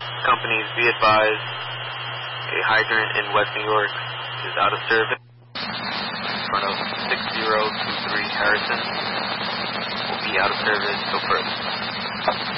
Companies, be advised, a hydrant in West New York is out of service. In front of 6023 Harrison will be out of service till further.